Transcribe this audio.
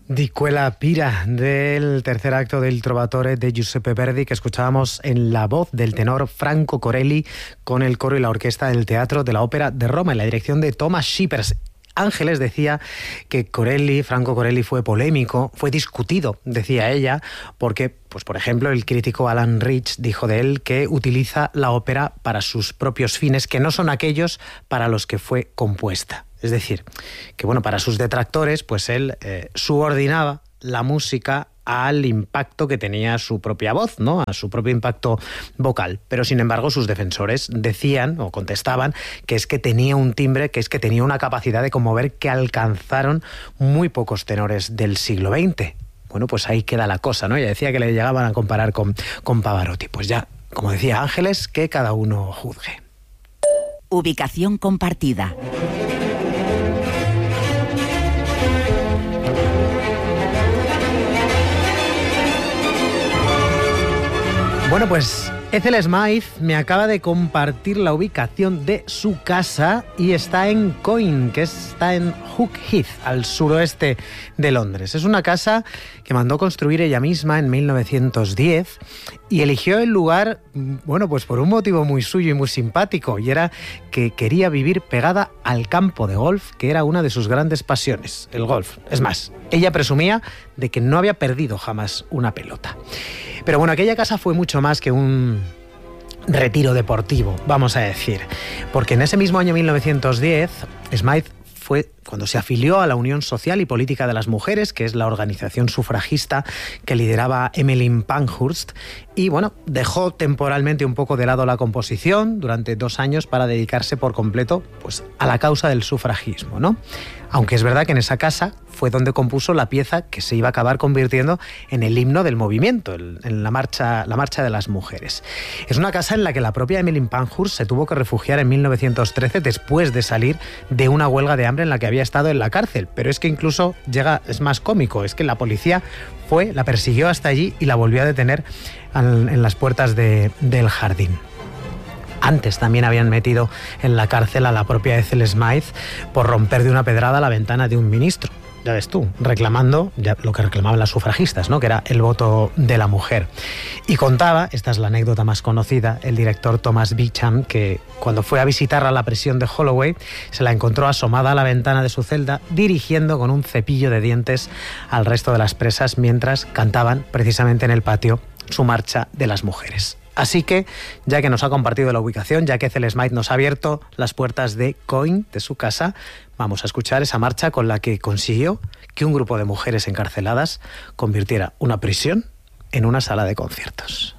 Di quella pira, del tercer acto del Trovatore de Giuseppe Verdi, que escuchábamos en la voz del tenor Franco Corelli con el coro y la orquesta del Teatro de la Ópera de Roma, en la dirección de Thomas Schippers. Ángeles decía que Franco Corelli fue polémico, fue discutido, decía ella, porque, pues por ejemplo, el crítico Alan Rich dijo de él que utiliza la ópera para sus propios fines, que no son aquellos para los que fue compuesta. Es decir, que bueno, para sus detractores, pues él subordinaba la música al impacto que tenía su propia voz, ¿no? A su propio impacto vocal. Pero sin embargo sus defensores decían o contestaban que es que tenía un timbre, que es que tenía una capacidad de conmover que alcanzaron muy pocos tenores del siglo XX. Bueno, pues ahí queda la cosa, ¿no? Ella decía que le llegaban a comparar con Pavarotti. Pues ya, como decía Ángeles, que cada uno juzgue. Ubicación compartida. Bueno, pues Ethel Smythe me acaba de compartir la ubicación de su casa y está en Coin, que está en Hook Heath, al suroeste de Londres. Es una casa que mandó construir ella misma en 1910 y eligió el lugar, bueno, pues por un motivo muy suyo y muy simpático, y era que quería vivir pegada al campo de golf, que era una de sus grandes pasiones, el golf. Es más, ella presumía de que no había perdido jamás una pelota. Pero bueno, aquella casa fue mucho más que un retiro deportivo, vamos a decir, porque en ese mismo año 1910, Smythe fue cuando se afilió a la Unión Social y Política de las Mujeres, que es la organización sufragista que lideraba Emmeline Pankhurst, y bueno, dejó temporalmente un poco de lado la composición durante 2 años para dedicarse por completo pues, a la causa del sufragismo, ¿no? Aunque es verdad que en esa casa fue donde compuso la pieza que se iba a acabar convirtiendo en el himno del movimiento, en la marcha de las mujeres. Es una casa en la que la propia Emmeline Pankhurst se tuvo que refugiar en 1913 después de salir de una huelga de hambre en la que había estado en la cárcel. Pero es que incluso es más cómico, es que la policía la persiguió hasta allí y la volvió a detener en las puertas del jardín. Antes también habían metido en la cárcel a la propia Ethel Smythe por romper de una pedrada la ventana de un ministro. Ya ves tú, reclamando lo que reclamaban las sufragistas, ¿no? Que era el voto de la mujer. Y contaba, esta es la anécdota más conocida, el director Thomas Beecham, que cuando fue a visitarla a la prisión de Holloway, se la encontró asomada a la ventana de su celda, dirigiendo con un cepillo de dientes al resto de las presas mientras cantaban precisamente en el patio su marcha de las mujeres. Así que, ya que nos ha compartido la ubicación, ya que Ethel Smythe nos ha abierto las puertas de Coin, de su casa, vamos a escuchar esa marcha con la que consiguió que un grupo de mujeres encarceladas convirtiera una prisión en una sala de conciertos.